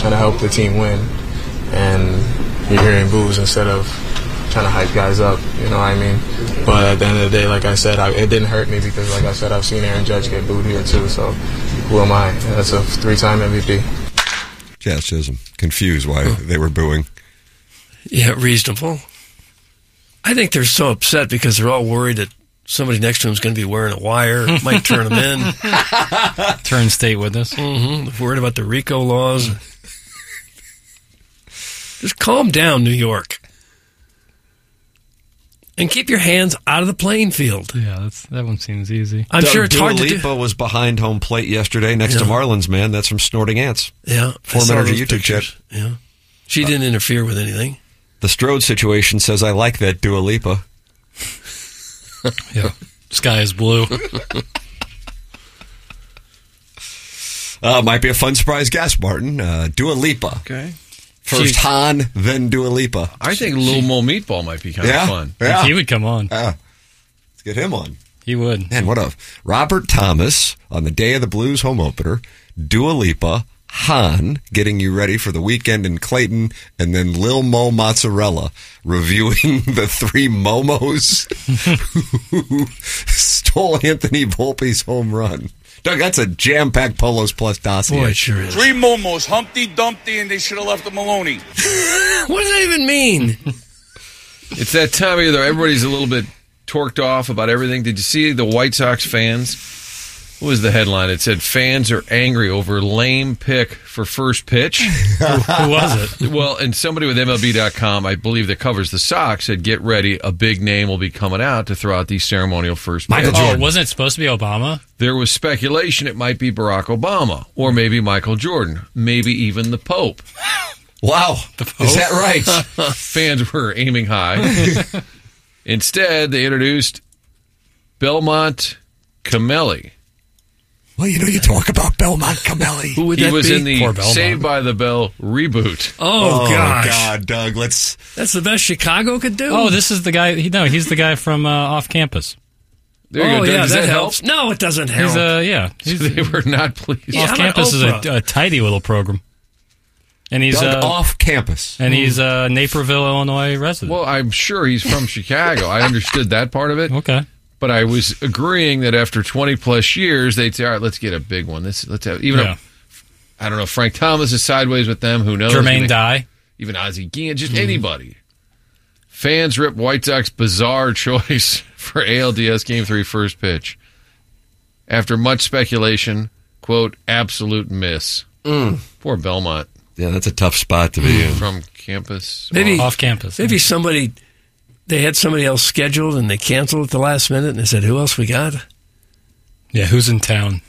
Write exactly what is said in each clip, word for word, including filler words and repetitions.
trying to help the team win, and you're hearing boos instead of trying to hype guys up, you know what I mean? But at the end of the day, like I said, I, it didn't hurt me because, like I said, I've seen Aaron Judge get booed here too, so who am I? That's a three-time M V P. Jazz Chisholm, confused why they were booing. Yeah, reasonable. I think they're so upset because they're all worried that somebody next to them is going to be wearing a wire, might turn them in. Turn state witness. Mm-hmm. Worried about the RICO laws. Just calm down, New York. And keep your hands out of the playing field. Yeah, that's, that one seems easy. I'm Dua, sure it's Dua hard Lipa to do. was behind home plate yesterday next Yeah. to Marlins, man. That's from Snorting Ants. Yeah. Four I saw Energy those YouTube chat. pictures. Yeah. She didn't interfere with anything. The Strode situation says, I like that Dua Lipa. Yeah. Sky is blue. Uh, might be a fun surprise guest, Martin. Uh, Dua Lipa. Okay. First She's- Han, then Dua Lipa. I think Lil Mo Meatball might be kind Yeah? of fun. Yeah. He would come on. Yeah. Let's get him on. He would. Man, what a Robert Thomas on the Day of the Blues home opener, Dua Lipa, Han getting you ready for the weekend in Clayton, and then Lil Mo Mozzarella reviewing the three Momos who stole Anthony Volpe's home run. Doug, that's a jam-packed Polos Plus dossier. Boy, it sure is. Three Momos, Humpty Dumpty, and they should have left the Maloney. What does that even mean? It's that time of year, though. Everybody's a little bit torqued off about everything. Did you see the White Sox fans? What was the headline? It said, fans are angry over lame pick for first pitch. Who, who was it? Well, and somebody with M L B dot com, I believe, that covers the Sox, said, get ready, a big name will be coming out to throw out the ceremonial first pitch. Oh, wasn't it supposed to be Obama? There was speculation it might be Barack Obama, or maybe Michael Jordan, maybe even the Pope. Wow. Is that right? Fans were aiming high. Instead, they introduced Belmont Camelli. Well, you know, you talk about Belmont Camelli. Who would He that was be? in the Poor Belmont. Saved by the Bell reboot. Oh, Oh, gosh. God, Doug, let's... That's the best Chicago could do? Oh, this is the guy. He, no, he's the guy from uh, off campus. There you oh go. Doug. yeah, Does that, that helps. help? No, it doesn't help. He's uh, yeah. He's, They were not pleased. Yeah, off how about campus is a, Oprah? a tidy little program, and he's Doug uh, off campus. and he's a Naperville, Illinois resident. Well, I'm sure he's from Chicago. I understood that part of it. Okay. But I was agreeing that after twenty plus years, they'd say, "All right, let's get a big one. Let's let's have even." Yeah. A, I don't know. Frank Thomas is sideways with them. Who knows? Jermaine Even- Dye. even Ozzie Guillen, just anybody. Fans rip White Sox bizarre choice for A L D S Game Three first pitch. After much speculation, quote, absolute miss. Mm. Poor Belmont Yeah, that's a tough spot to be in. from campus. Maybe Off campus. Maybe somebody, they had somebody else scheduled and they canceled at the last minute and they said, who else we got? Yeah, who's in town?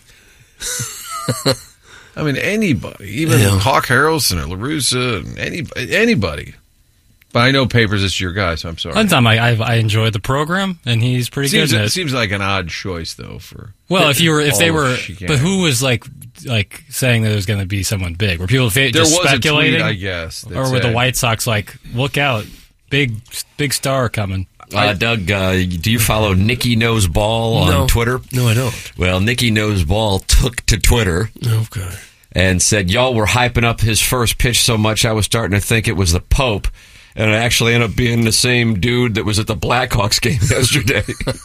I mean, anybody, even Yeah. Hawk Harrelson or LaRussa, and anybody, anybody. But I know Papers is your guy, so I'm sorry. One time I, I I enjoy the program, and he's pretty Seems, good. At it it. seems like an odd choice, though. For Well, if you were, if they all were, chicanery. but who was like, like saying that there was going to be someone big? Were people fa- There just was a tweet, speculating, I guess, that or were the said- White Sox like, look out, big, big star coming? Uh, Doug, uh, do you follow Nikki Knows Ball on No. Twitter? No, I don't. Well, Nikki Knows Ball took to Twitter Oh, God. and said, y'all were hyping up his first pitch so much I was starting to think it was the Pope. And it actually ended up being the same dude that was at the Blackhawks game yesterday.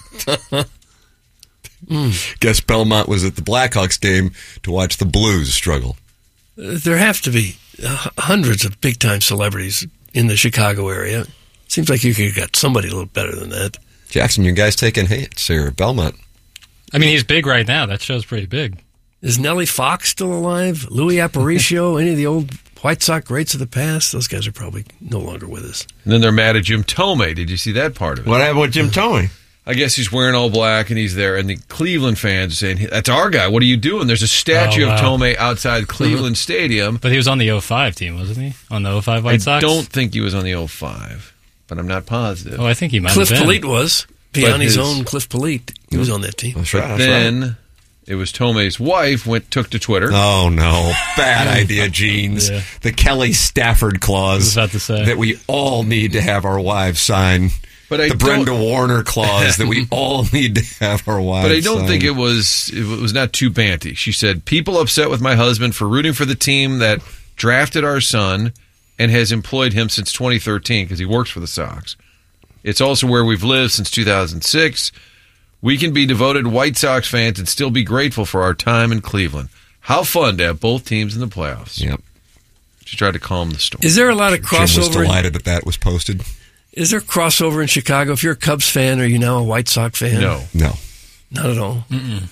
mm. Guess Belmont was at the Blackhawks game to watch the Blues struggle. Uh, There have to be uh, hundreds of big-time celebrities in the Chicago area. Seems like you could have got somebody a little better than that. Jackson, you guys taking hits here. Belmont. I mean, he's big right now. That show's pretty big. Is Nellie Fox still alive? Louis Aparicio? Any of the old White Sox greats of the past? Those guys are probably no longer with us. And then they're mad at Jim Tomei. Did you see that part of it? What happened with Jim Tomei? I guess he's wearing all black and he's there, and the Cleveland fans are saying, "That's our guy. What are you doing?" There's a statue Oh, wow. of Tomei outside Cleveland Stadium. But he was on the oh five team, wasn't he? On the oh five White I Sox? don't think he was on the oh five, but I'm not positive. Oh, I think he might Cliff have been. Polite was. Piani's his- own Cliff Polite. He was on that team. That's right. But That's then right. it was Tomei's wife went took to Twitter. Oh, no. Bad idea, Jeans. Yeah. The Kelly Stafford clause I was about to say. that we all need to have our wives sign. But I the don't- Brenda Warner clause that we all need to have our wives But I don't sign. think it was it was not too banty. She said, "People upset with my husband for rooting for the team that drafted our son, and has employed him since twenty thirteen because he works for the Sox. It's also where we've lived since two thousand six. We can be devoted White Sox fans and still be grateful for our time in Cleveland. How fun to have both teams in the playoffs. Yep. She tried to calm the storm. Is there a lot of Jim was crossover? in- delighted that that was posted. Is there crossover in Chicago? If you're a Cubs fan, are you now a White Sox fan? No. No. Not at all.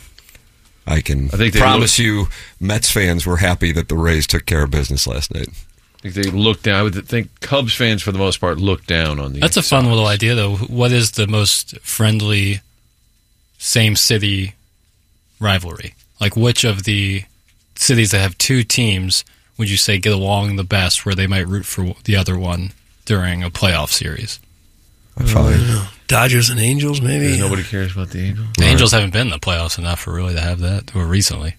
I can I think they promise you Mets fans were happy that the Rays took care of business last night. I think they look down. I would think Cubs fans, for the most part, look down on the That's a fun Sox. little idea, though. What is the most friendly same city rivalry? Like, which of the cities that have two teams would you say get along the best where they might root for the other one during a playoff series? I probably, Dodgers and Angels, maybe? Yeah, nobody cares about the Angels. The Angels haven't been in the playoffs enough for really to have that, or recently.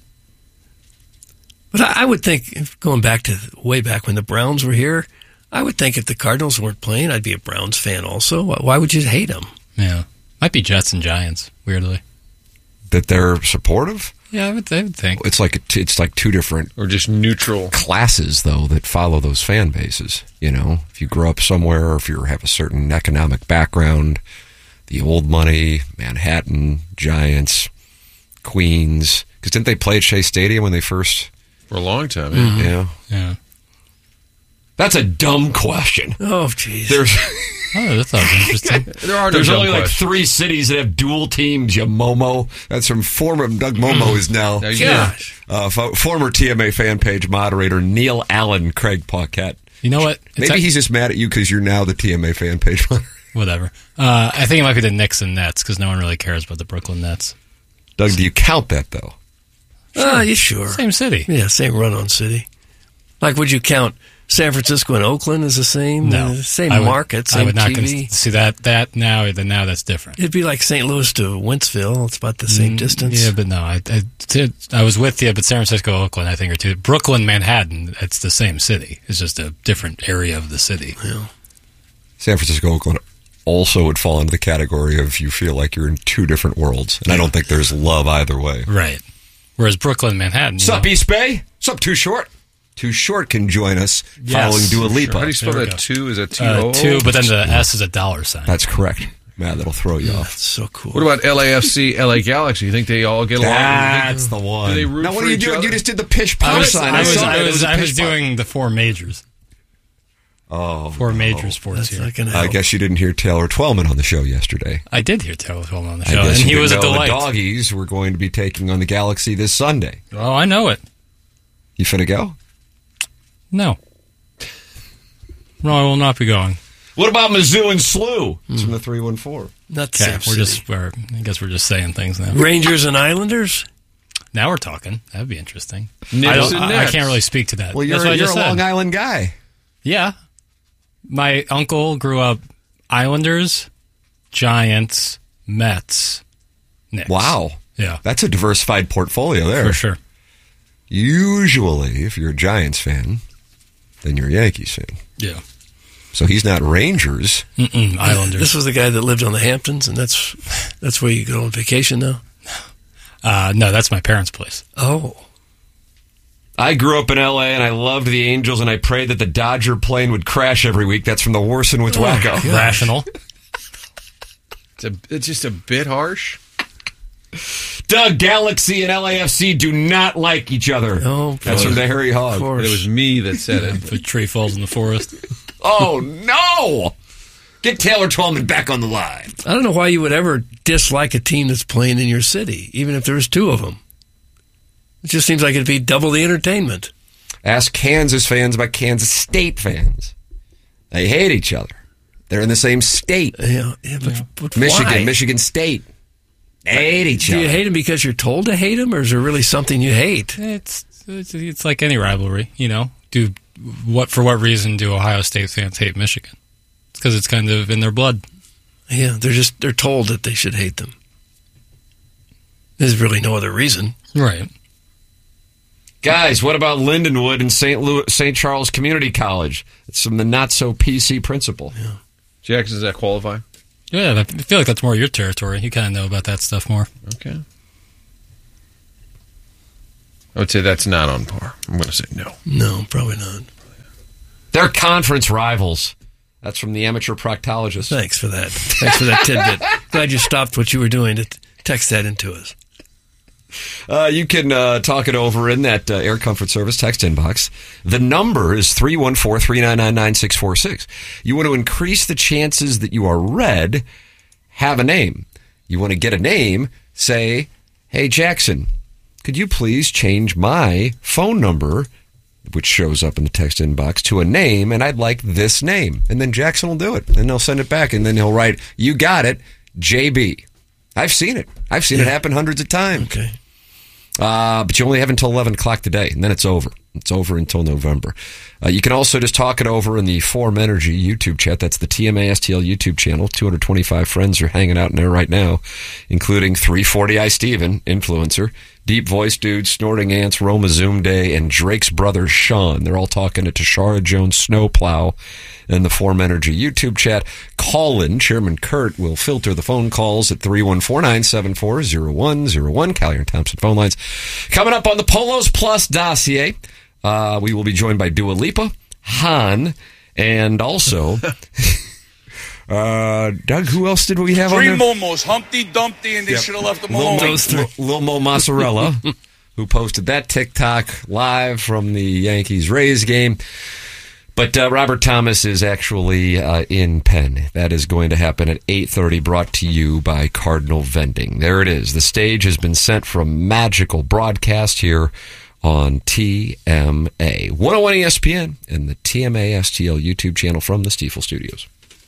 But I, I would think, if going back to way back when the Browns were here, I would think if the Cardinals weren't playing, I'd be a Browns fan also. Why, why would you hate them? Yeah. Might be Jets and Giants, weirdly. that they're supportive. Yeah, I would, I would think. It's like a, it's like two different Or just neutral. classes, though, that follow those fan bases. You know, if you grow up somewhere, or if you have a certain economic background, the old money, Manhattan, Giants, Queens. Because didn't they play at Shea Stadium when they first? For a long time. Yeah. Yeah. Yeah. That's a dumb question. Oh, jeez. There's Oh, that sounds interesting. There are no there's dumb only like questions. three cities that have dual teams. You Momo. That's from former Doug Momo is now There you go. Gosh. uh, fo- former T M A fan page moderator Neil Allen Craig Paquette. You know what? It's Maybe ac- he's just mad at you because you're now the T M A fan page moderator. Whatever. Uh, I think it might be the Knicks and Nets because no one really cares about the Brooklyn Nets. Doug, do you count that though? Ah, you sure? Same city. Yeah, same run-on city. Like, would you count San Francisco and Oakland as the same? No. uh, same I would- market, I same would not T V. cons- see that that now. Then now that's different. It'd be like Saint Louis to Wentzville. It's about the same Mm, distance. Yeah, but no, I, I, I was with you, but San Francisco, Oakland, I think are two. Brooklyn, Manhattan, it's the same city. It's just a different area of the city. San Francisco, Oakland also would fall into the category of you feel like you're in two different worlds, and I don't think there's love either way. Right. Whereas Brooklyn, Manhattan. you Sup, know, East Bay? Sup, Too Short? Too Short can join us Yes. following Dua Lipa. How do you spell There we that? go. Two? Is that T O? uh, two, but then the S is a dollar sign. That's correct. Man, that'll throw you off. That's so cool. What about L A F C, L A Galaxy? You think they all get along? That's the one. Do they root now, what for are you each doing? other? You just did the pish I pow was, sign. I was, saw I that. It was, a I was pish pow. doing the four majors. Oh, Four major no. sports That's here. not going to I help. guess you didn't hear Taylor Twellman on the show yesterday. I did hear Taylor Twellman on the I show, guess and you he was a didn't know delight. The Doggies were going to be taking on the Galaxy this Sunday. Oh, I know it. You finna go? No. No, I will not be going. What about Mizzou and S L U? It's from the three one four. Not the Okay, same we're city. just, we're, I guess we're just saying things now. Rangers and Islanders? Now we're talking. That'd be interesting. Knicks I, don't, and I, I Nets. can't really speak to that. Well, you're, That's what I you're a just said. Long Island guy. Yeah. My uncle grew up Islanders, Giants, Mets, Knicks. Wow. Yeah, That's a diversified portfolio there. for sure. Usually, if you're a Giants fan, then you're a Yankees fan. Yeah. So he's not Rangers. Mm-mm, Islanders. This was the guy that lived on the Hamptons, and that's that's where you go on vacation now? Uh, no, that's my parents' place. Oh. I grew up in L A and I loved the Angels and I prayed that the Dodger plane would crash every week. That's from the Warson with Wacko. Yeah. Rational. It's, a, it's just a bit harsh. Doug, Galaxy and L A F C do not like each other. Oh, That's boy. from the Harry Of Hog. course. It was me that said it. If a tree falls in the forest. Oh, no! Get Taylor Twellman back on the line. I don't know why you would ever dislike a team that's playing in your city, even if there's two of them. It just seems like it'd be double the entertainment. Ask Kansas fans about Kansas State fans. They hate each other. They're in the same state. Yeah, yeah but, but Michigan, why? Michigan State. They hate each Do other. you hate them because you're told to hate them, or is there really something you hate? It's, it's it's like any rivalry, you know. Do what for what reason do Ohio State fans hate Michigan? It's because it's kind of in their blood. Yeah, they're just they're told that they should hate them. There's really no other reason. Right. Guys, what about Lindenwood and Saint Louis, Saint Charles Community College? It's from the not-so-P C principal. Jackson, does that qualify? Yeah, I feel like that's more your territory. You kind of know about that stuff more. Okay. I would say that's not on par. I'm going to say no. No, probably not. They're conference rivals. That's from the amateur proctologist. Thanks for that. Thanks for that tidbit. Glad you stopped what you were doing to text that into us. Uh, you can uh, talk it over in that uh, Air Comfort Service text inbox. The number is three one four, three nine nine, nine six four six. You want to increase the chances that you are read, have a name. You want to get a name, say, hey, Jackson, could you please change my phone number, which shows up in the text inbox, to a name, and I'd like this name. And then Jackson will do it, and they'll send it back, and then he'll write, you got it, J B. I've seen it. I've seen yeah. it happen hundreds of times. Okay. Uh, but you only have until eleven o'clock today, and then it's over. It's over until November. Uh, you can also just talk it over in the Form Energy YouTube chat. That's the T M A S T L YouTube channel. two hundred twenty-five friends are hanging out in there right now, including three forty I Steven, influencer, Deep Voice Dude, Snorting Ants, Roma Zoom Day, and Drake's brother Sean. They're all talking to Tashara Jones Snowplow in the Form Energy YouTube chat. Call in. Chairman Kurt will filter the phone calls at three one four, nine seven four, zero one zero one. Callier and Thompson phone lines. Coming up on the Polos Plus dossier, uh, we will be joined by Dua Lipa, Han, and also... Uh, Doug, who else did we have Three on there? Momos, Humpty Dumpty, and they Yep. should have left them Lil, alone. Mo, Lil Mo Mozzarella, who posted that TikTok live from the Yankees-Rays game. But uh, Robert Thomas is actually uh, in Penn. That is going to happen at eight thirty, brought to you by Cardinal Vending. There it is. The stage has been set for a magical broadcast here on T M A. one oh one E S P N and the T M A S T L YouTube channel from the Stiefel Studios.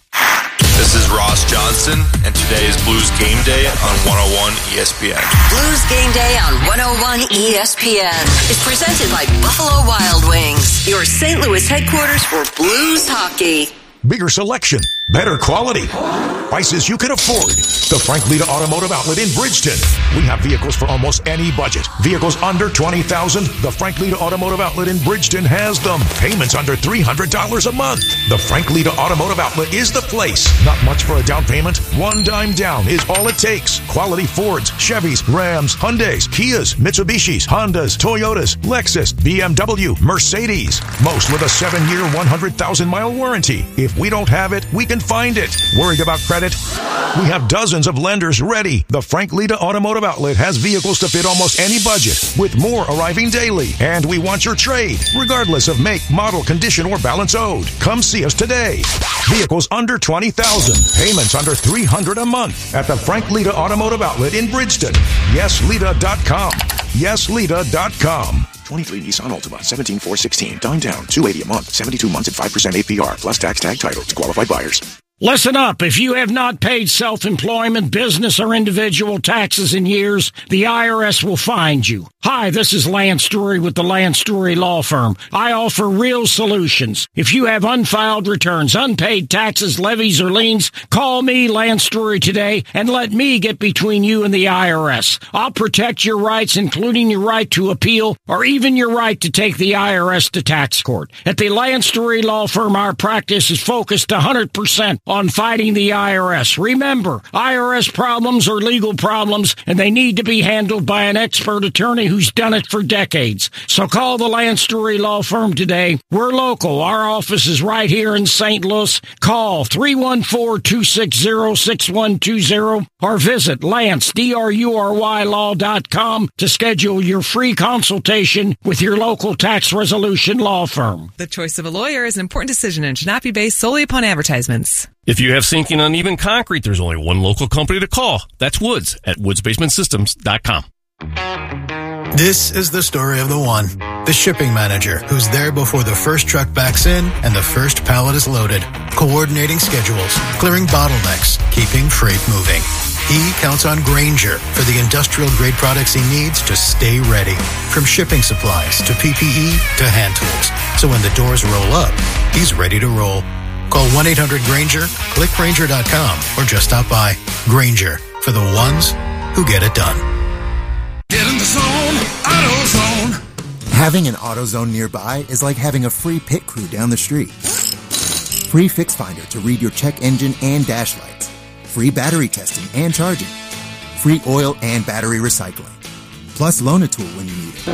This is Ross Johnston, and today is Blues Game Day on one oh one E S P N. Blues Game Day on one oh one E S P N is presented by Buffalo Wild Wings, your Saint Louis headquarters for Blues hockey. Bigger selection, better quality, prices you can afford. The Frank Lita Automotive Outlet in Bridgeton. We have vehicles for almost any budget. Vehicles under twenty thousand dollars. The Frank Lita Automotive Outlet in Bridgeton has them. Payments under three hundred dollars a month. The Frank Lita Automotive Outlet is the place. Not much for a down payment. One dime down is all it takes. Quality Fords, Chevys, Rams, Hyundais, Kias, Mitsubishis, Hondas, Toyotas, Lexus, B M W, Mercedes. Most with a seven-year, one hundred thousand mile warranty. If we don't have it, we can find it. Worried about credit? We have dozens of lenders ready. The Frank Lita Automotive Outlet has vehicles to fit almost any budget, with more arriving daily. And we want your trade, regardless of make, model, condition, or balance owed. Come see us today. Vehicles under twenty thousand dollars. Payments under three hundred dollars a month at the Frank Lita Automotive Outlet in Bridgeton. yes lita dot com. yes lita dot com. twenty-three Nissan Altima, seventeen four sixteen. Dime down, two hundred eighty dollars a month, seventy-two months at five percent A P R, plus tax tag title to qualified buyers. Listen up. If you have not paid self-employment, business, or individual taxes in years, the I R S will find you. Hi, this is Lance Story with the Lance Story Law Firm. I offer real solutions. If you have unfiled returns, unpaid taxes, levies, or liens, call me, Lance Story, today and let me get between you and the I R S. I'll protect your rights, including your right to appeal or even your right to take the I R S to tax court. At the Lance Story Law Firm, our practice is focused one hundred percent on fighting the I R S. Remember, I R S problems are legal problems, and they need to be handled by an expert attorney who's done it for decades. So call the Lance Story Law Firm today. We're local. Our office is right here in Saint Louis. Call three one four, two six zero, six one two zero or visit Lance, D R U R Y law dot com to schedule your free consultation with your local tax resolution law firm. The choice of a lawyer is an important decision and should not be based solely upon advertisements. If you have sinking uneven concrete, there's only one local company to call. That's Woods at woods basement systems dot com. This is the story of the one, the shipping manager who's there before the first truck backs in and the first pallet is loaded, coordinating schedules, clearing bottlenecks, keeping freight moving. He counts on Grainger for the industrial-grade products he needs to stay ready, from shipping supplies to P P E to hand tools. So when the doors roll up, he's ready to roll. Call one eight hundred Grainger, click Grainger dot com, or just stop by. Grainger, for the ones who get it done. Get in the zone, AutoZone. Having an AutoZone nearby is like having a free pit crew down the street. Free Fix Finder to read your check engine and dash lights. Free battery testing and charging. Free oil and battery recycling. plus Loan-A-Tool when you need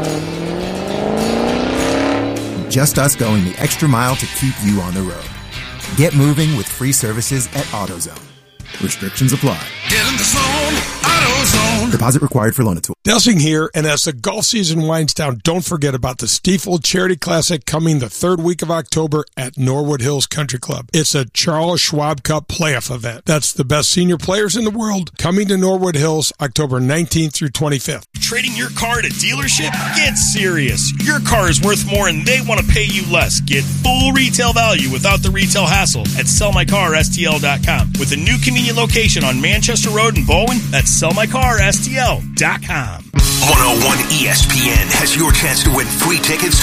it. Just us going the extra mile to keep you on the road. Get moving with free services at AutoZone. Restrictions apply. Get in the zone, AutoZone. Deposit required for Loan-A-Tool. Delsing here, and as the golf season winds down, don't forget about the Stiefel Charity Classic coming the third week of October at Norwood Hills Country Club. It's a Charles Schwab Cup playoff event. That's the best senior players in the world coming to Norwood Hills October nineteenth through twenty-fifth. Trading your car at a dealership? Get serious. Your car is worth more and they want to pay you less. Get full retail value without the retail hassle at sell my car S T L dot com. With a new convenient location on Manchester Road in Bowen, that's sell my car S T L dot com. one oh one E S P N has your chance to win free tickets